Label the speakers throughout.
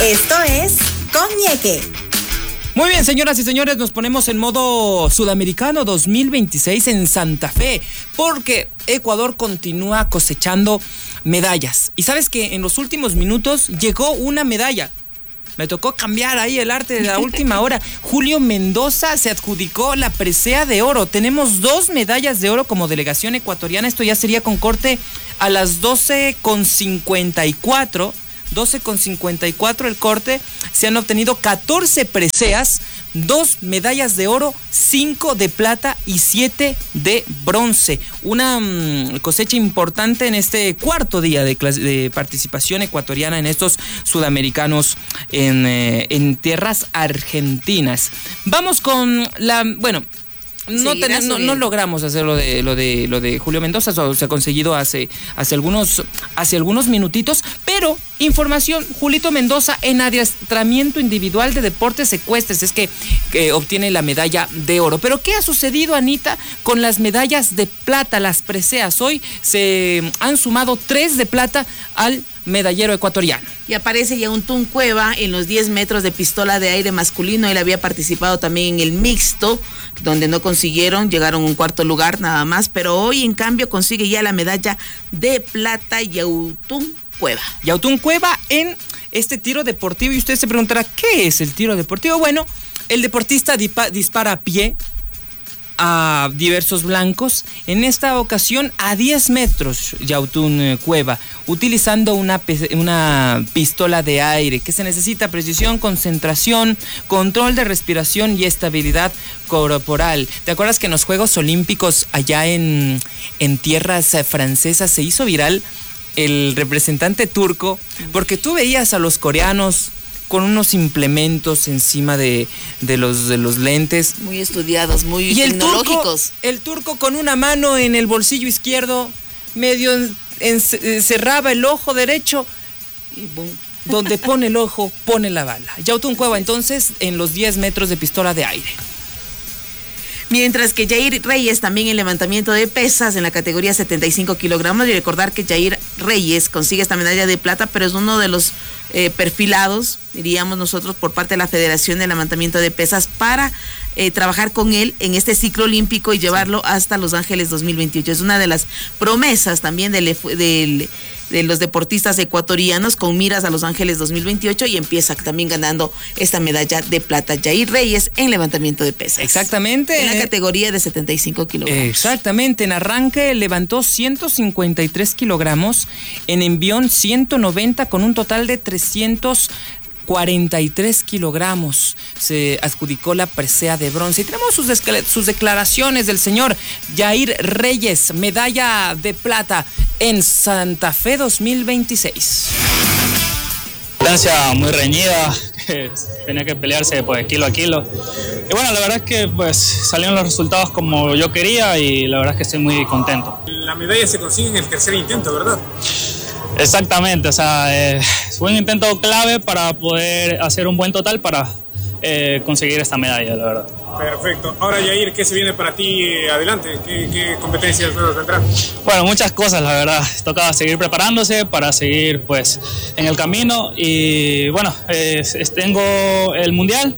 Speaker 1: Esto es Con Ñeque.
Speaker 2: Muy bien, señoras y señores, nos ponemos en modo sudamericano 2026 en Santa Fe, porque Ecuador continúa cosechando medallas. Y sabes que en los últimos minutos llegó una medalla. Me tocó cambiar ahí el arte de la última hora. Julio Mendoza se adjudicó la presea de oro. Tenemos 2 medallas de oro como delegación ecuatoriana. Esto ya sería con corte a las 12:54. 12:54 el corte. Se han obtenido 14 preseas, 2 medallas de oro, 5 de plata y 7 de bronce. Una cosecha importante en este cuarto día de participación ecuatoriana en estos sudamericanos en tierras argentinas. Vamos con no logramos hacer lo de Julio Mendoza. Eso se ha conseguido hace algunos minutitos, pero información: Julito Mendoza en adiestramiento individual de deportes ecuestres es que obtiene la medalla de oro. Pero ¿qué ha sucedido, Anita, con las medallas de plata, las preseas? Hoy se han sumado 3 de plata al medallero ecuatoriano.
Speaker 3: Y aparece Yautún Cueva en los 10 metros de pistola de aire masculino. Él había participado también en el mixto, donde no consiguieron, llegaron a un cuarto lugar nada más, pero hoy en cambio consigue ya la medalla de plata Yautún Cueva.
Speaker 2: Yautún Cueva en este tiro deportivo, y usted se preguntará, ¿qué es el tiro deportivo? Bueno, el deportista dispara a pie a diversos blancos, en esta ocasión a 10 metros Yautún Cueva, utilizando una pistola de aire que se necesita precisión, concentración, control de respiración y estabilidad corporal. ¿Te acuerdas que en los Juegos Olímpicos allá en tierras francesas se hizo viral el representante turco? Porque tú veías a los coreanos con unos implementos encima de los lentes.
Speaker 3: Muy estudiados, muy tecnológicos.
Speaker 2: El turco con una mano en el bolsillo izquierdo, medio cerraba el ojo derecho y boom. Donde pone el ojo, pone la bala. Yautún Cueva entonces en los 10 metros de pistola de aire.
Speaker 3: Mientras que Jair Reyes también en levantamiento de pesas en la categoría 75 kilogramos. Y recordar que Jair Reyes consigue esta medalla de plata, pero es uno de los perfilados, diríamos nosotros, por parte de la Federación de Levantamiento de Pesas para trabajar con él en este ciclo olímpico y llevarlo hasta Los Ángeles 2028. Es una de las promesas también de los deportistas ecuatorianos con miras a Los Ángeles 2028, y empieza también ganando esta medalla de plata Jair Reyes en levantamiento de pesas.
Speaker 2: Exactamente.
Speaker 3: En la categoría de 75 kilogramos.
Speaker 2: Exactamente. En arranque levantó 153 kilogramos, en envión 190 con un total de 343 kilogramos. Se adjudicó la presea de bronce. Y tenemos sus declaraciones del señor Jair Reyes, medalla de plata en Santa Fe 2026.
Speaker 4: Distancia muy reñida, que tenía que pelearse pues kilo a kilo. Y bueno, la verdad es que pues salieron los resultados como yo quería, y la verdad es que estoy muy contento.
Speaker 5: La medalla se consigue en el tercer intento, ¿verdad?
Speaker 4: Exactamente, o sea, fue un intento clave para poder hacer un buen total para conseguir esta medalla, la verdad.
Speaker 5: Perfecto. Ahora, Jair, ¿qué se viene para ti adelante? ¿Qué competencias nuevas vendrán?
Speaker 4: Bueno, muchas cosas, la verdad. Toca seguir preparándose para seguir pues en el camino, y bueno, tengo el mundial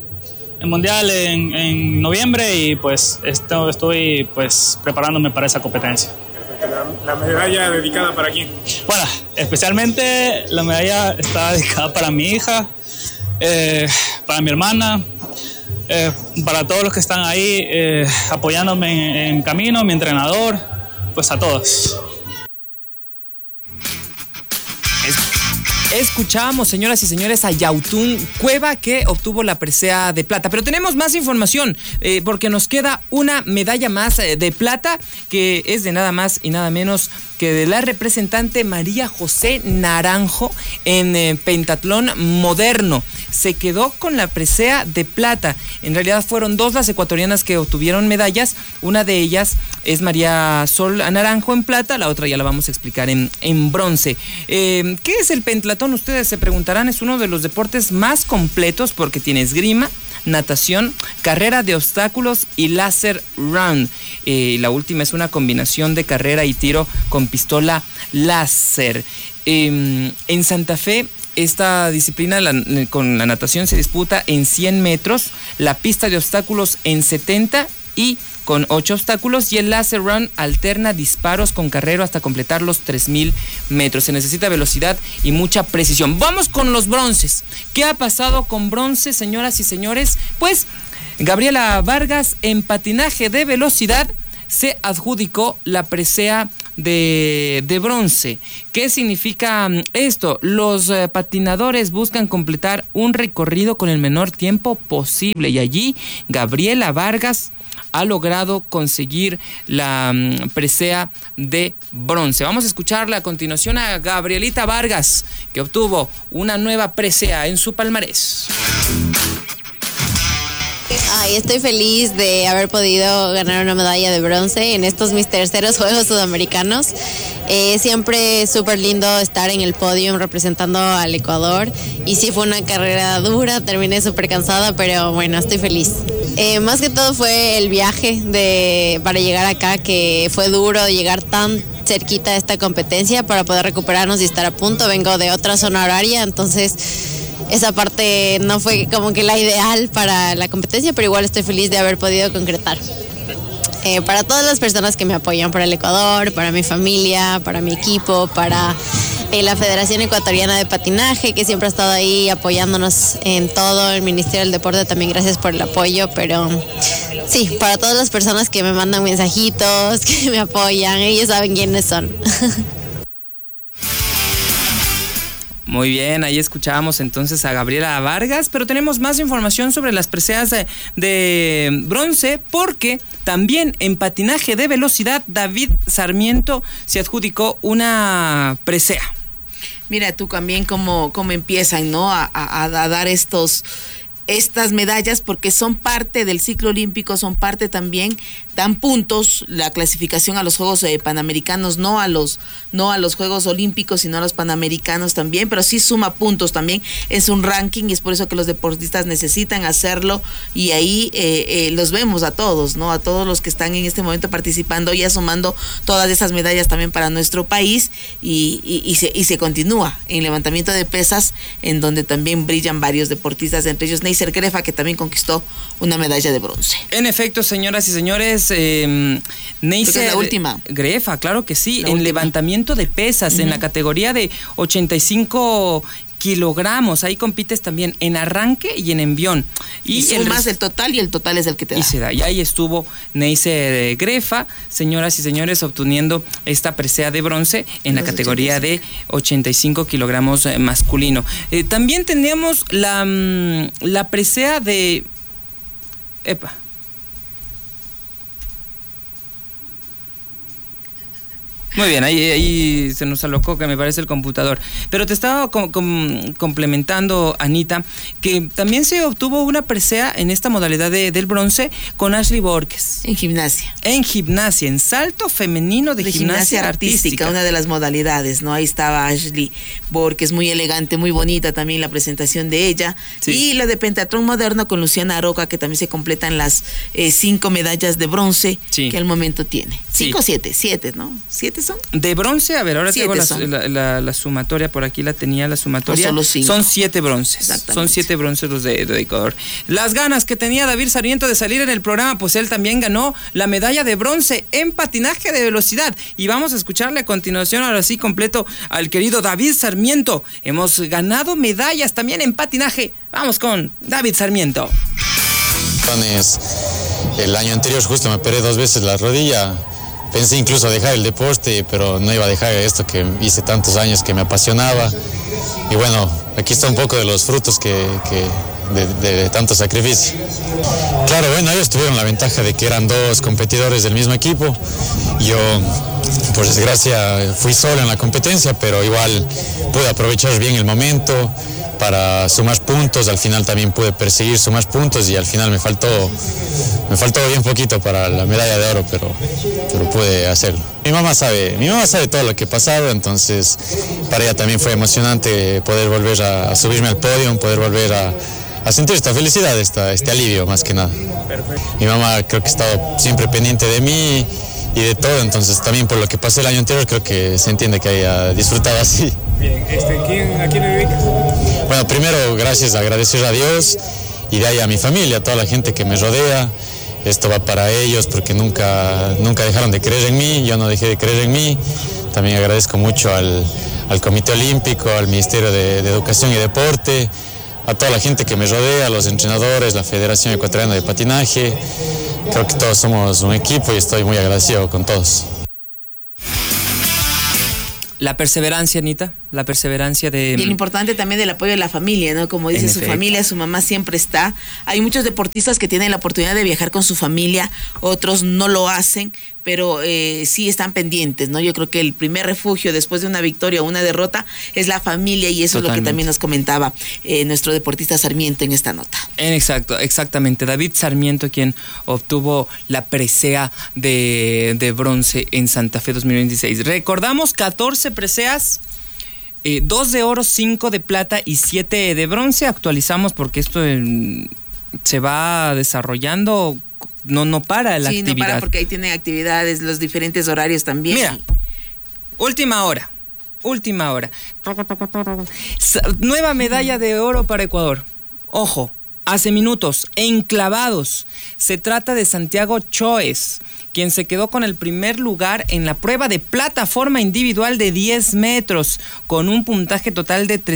Speaker 4: en noviembre, y pues estoy pues preparándome para esa competencia.
Speaker 5: ¿La medalla dedicada para quién?
Speaker 4: Bueno, especialmente la medalla está dedicada para mi hija, para mi hermana, para todos los que están ahí apoyándome en camino, mi entrenador, pues a todos.
Speaker 2: Escuchábamos, señoras y señores, a Yautún Cueva, que obtuvo la presea de plata. Pero tenemos más información, porque nos queda una medalla más de plata, que es de nada más y nada menos que de la representante María José Naranjo en pentatlón moderno. Se quedó con la presea de plata. En realidad fueron 2 las ecuatorianas que obtuvieron medallas. Una de ellas es María Sol Naranjo en plata, la otra ya la vamos a explicar en bronce. ¿Qué es el pentathlón? Ustedes se preguntarán. Es uno de los deportes más completos porque tiene esgrima, natación, carrera de obstáculos y láser run. La última es una combinación de carrera y tiro con pistola láser. En Santa Fe Esta disciplina con la natación se disputa en 100 metros, la pista de obstáculos en 70 y con 8 obstáculos, y el laser run alterna disparos con carrera hasta completar los 3000 metros. Se necesita velocidad y mucha precisión. Vamos con los bronces. ¿Qué ha pasado con bronce, señoras y señores? Pues Gabriela Vargas en patinaje de velocidad se adjudicó la presea de bronce. ¿Qué significa esto? Los patinadores buscan completar un recorrido con el menor tiempo posible, y allí Gabriela Vargas ha logrado conseguir la presea de bronce. Vamos a escucharle a continuación a Gabrielita Vargas, que obtuvo una nueva presea en su palmarés.
Speaker 6: Ay, estoy feliz de haber podido ganar una medalla de bronce en estos mis terceros Juegos Sudamericanos. Siempre súper lindo estar en el podio representando al Ecuador, y sí fue una carrera dura, terminé súper cansada, pero bueno, estoy feliz. Más que todo fue el viaje para llegar acá, que fue duro llegar tan cerquita de esta competencia para poder recuperarnos y estar a punto. Vengo de otra zona horaria, entonces esa parte no fue como que la ideal para la competencia, pero igual estoy feliz de haber podido concretar. Para todas las personas que me apoyan, para el Ecuador, para mi familia, para mi equipo, para la Federación Ecuatoriana de Patinaje, que siempre ha estado ahí apoyándonos en todo, el Ministerio del Deporte también, gracias por el apoyo, pero sí, para todas las personas que me mandan mensajitos, que me apoyan, ellos saben quiénes son.
Speaker 2: Muy bien, ahí escuchábamos entonces a Gabriela Vargas, pero tenemos más información sobre las preseas de bronce, porque también en patinaje de velocidad David Sarmiento se adjudicó una presea.
Speaker 3: Mira tú también cómo empiezan, ¿no? a dar estas medallas, porque son parte del ciclo olímpico, son parte también, dan puntos, la clasificación a los Juegos Panamericanos, no a los Juegos Olímpicos, sino a los Panamericanos también, pero sí suma puntos también, es un ranking, y es por eso que los deportistas necesitan hacerlo, y ahí los vemos a todos, ¿no? A todos los que están en este momento participando, ya sumando todas esas medallas también para nuestro país, y se continúa en levantamiento de pesas, en donde también brillan varios deportistas, entre ellos Neisser Grefa, que también conquistó una medalla de bronce. En
Speaker 2: efecto, señoras y señores, Neisser Grefa, claro que sí, en levantamiento de pesas, en la categoría de 85 kilogramos, ahí compites también en arranque y en envión.
Speaker 3: Y sumas el total, y el total es el que te da.
Speaker 2: Y se da, y ahí estuvo Neisser Grefa, señoras y señores, obteniendo esta presea de bronce en la categoría de 85 kilogramos masculino. También teníamos la presea de... Muy bien, ahí se nos alocó, que me parece, el computador. Pero te estaba complementando, Anita, que también se obtuvo una presea en esta modalidad del bronce con Ashley Borges.
Speaker 3: En gimnasia.
Speaker 2: En salto femenino de gimnasia artística.
Speaker 3: Una de las modalidades, ¿no? Ahí estaba Ashley Borges, muy elegante, muy bonita también la presentación de ella. Sí. Y la de pentatlón moderno con Luciana Aroca, que también se completan las 5 medallas de bronce que al momento tiene. 5 o 7, ¿no? 7 son.
Speaker 2: De bronce, a ver, ahora tengo la sumatoria, por aquí la tenía la sumatoria.
Speaker 3: Solo 5.
Speaker 2: Son 7 bronces. Son 7 bronces los de Ecuador. Las ganas que tenía David Sarmiento de salir en el programa, pues él también ganó la medalla de bronce en patinaje de velocidad. Y vamos a escucharle a continuación, ahora sí completo, al querido David Sarmiento. Hemos ganado medallas también en patinaje. Vamos con David Sarmiento.
Speaker 7: El año anterior justo me operé 2 veces la rodilla. Pensé incluso dejar el deporte, pero no iba a dejar esto que hice tantos años, que me apasionaba. Y bueno, aquí está un poco de los frutos de tanto sacrificio. Claro, bueno, ellos tuvieron la ventaja de que eran 2 competidores del mismo equipo. Yo, por desgracia, fui solo en la competencia, pero igual pude aprovechar bien el momento para sumar puntos. Al final también pude perseguir sumar puntos, y al final me faltó bien poquito para la medalla de oro, pero pude hacerlo. Mi mamá sabe todo lo que he pasado, entonces para ella también fue emocionante poder volver a subirme al podio, poder volver a sentir esta felicidad, este alivio más que nada. Perfecto. Mi mamá creo que ha estado siempre pendiente de mí y de todo, entonces también por lo que pasé el año anterior creo que se entiende que haya disfrutado así.
Speaker 5: Bien, ¿a quién le dedicas?
Speaker 7: Bueno, primero agradecer a Dios y de ahí a mi familia, a toda la gente que me rodea. Esto va para ellos porque nunca dejaron de creer en mí, yo no dejé de creer en mí. También agradezco mucho al Comité Olímpico, al Ministerio de Educación y Deporte, a toda la gente que me rodea, a los entrenadores, la Federación Ecuatoriana de Patinaje. Creo que todos somos un equipo y estoy muy agradecido con todos.
Speaker 2: La perseverancia, Anita, la perseverancia de...
Speaker 3: Y lo importante también del apoyo de la familia, ¿no? Como dice su familia, su mamá siempre está. Hay muchos deportistas que tienen la oportunidad de viajar con su familia, otros no lo hacen, pero sí están pendientes, ¿no? Yo creo que el primer refugio después de una victoria o una derrota es la familia y eso Totalmente. Es lo que también nos comentaba nuestro deportista Sarmiento en esta nota.
Speaker 2: Exactamente. David Sarmiento, quien obtuvo la presea de bronce en Santa Fe 2026. Recordamos 14 preseas, 2 de oro, 5 de plata y 7 de bronce. Actualizamos porque esto se va desarrollando, no para la actividad. Sí, no para
Speaker 3: porque ahí tienen actividades, los diferentes horarios también.
Speaker 2: Mira, última hora. Nueva medalla de oro para Ecuador. Ojo, hace minutos, enclavados. Se trata de Santiago Choes, quien se quedó con el primer lugar en la prueba de plataforma individual de 10 metros, con un puntaje total de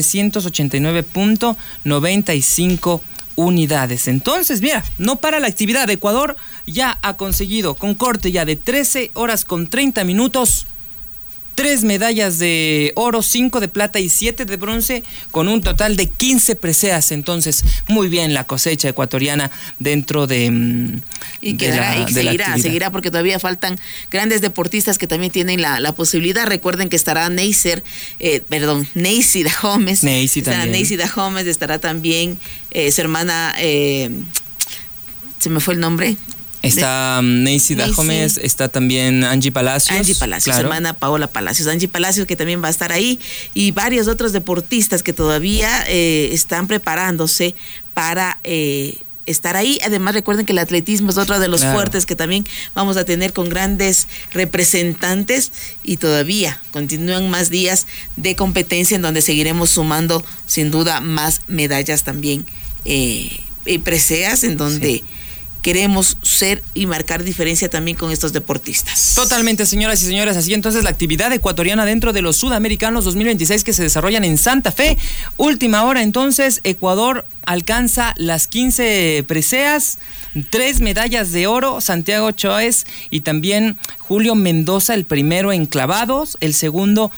Speaker 2: 389.95 unidades. Entonces, mira, no para la actividad. Ecuador ya ha conseguido, con corte ya de 13 horas con 30 minutos, 3 medallas de oro, 5 de plata y 7 de bronce, con un total de 15 preseas. Entonces, muy bien la cosecha ecuatoriana dentro de...
Speaker 3: Y seguirá, porque todavía faltan grandes deportistas que también tienen la posibilidad. Recuerden que estará Neisida Gómez. Neisida Gómez, estará también su hermana, se me fue el nombre.
Speaker 2: Está Neisida Gómez, está también Angie Palacios,
Speaker 3: claro. Su hermana Paola Palacios. Angie Palacios, que también va a estar ahí, y varios otros deportistas que todavía están preparándose para estar ahí. Además, recuerden que el atletismo es otro de los fuertes que también vamos a tener con grandes representantes, y todavía continúan más días de competencia en donde seguiremos sumando sin duda más medallas también, preseas en donde queremos ser y marcar diferencia también con estos deportistas.
Speaker 2: Totalmente, señoras y señores. Así entonces la actividad ecuatoriana dentro de los Sudamericanos 2026 que se desarrollan en Santa Fe. Última hora entonces, Ecuador alcanza las 15 preseas, 3 medallas de oro, Santiago Choes y también Julio Mendoza, el primero en clavados, el segundo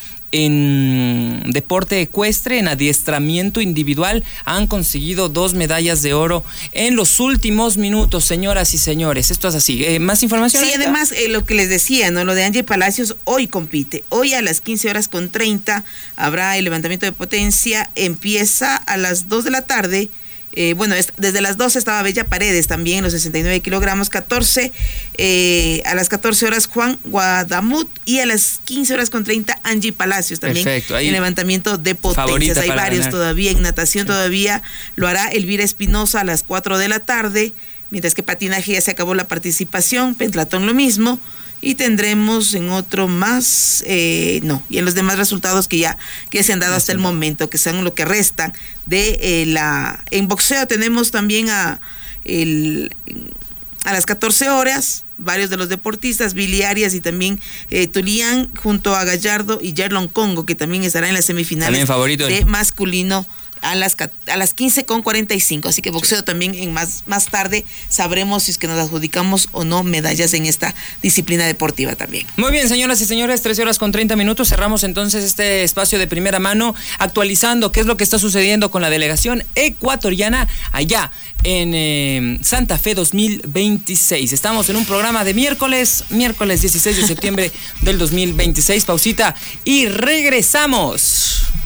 Speaker 2: en deporte ecuestre, en adiestramiento individual. Han conseguido 2 medallas de oro en los últimos minutos, señoras y señores. Esto es así. ¿Más información?
Speaker 3: Sí, además, lo que les decía, ¿no? Lo de Angie Palacios hoy compite. Hoy a las 15 horas con 30 habrá el levantamiento de potencia. Empieza a las 2 de la tarde. Desde las 12 estaba Bella Paredes también, los 69 kilogramos, 14, a las 14 horas Juan Guadamut, y a las 15 horas con 30 Angie Palacios también. Perfecto, en levantamiento de potencias. Hay varios ganar. Todavía, en natación todavía lo hará Elvira Espinosa a las 4 de la tarde, mientras que patinaje ya se acabó la participación, pentathlón lo mismo. Y tendremos en otro más, y en los demás resultados que se han dado hasta el momento, que son lo que restan de en boxeo tenemos también a las 14 horas, varios de los deportistas, Billy Arias y también Tulián, junto a Gallardo y Yerlon Congo, que también estará en las semifinales de masculino a las 15:45. Así que boxeo también en más tarde sabremos si es que nos adjudicamos o no medallas en esta disciplina deportiva también.
Speaker 2: Muy bien, señoras y señores, 13 horas con 30 minutos. Cerramos entonces este espacio de primera mano, actualizando qué es lo que está sucediendo con la delegación ecuatoriana allá en Santa Fe 2026. Estamos en un programa de miércoles 16 de septiembre del 2026. Pausita y regresamos.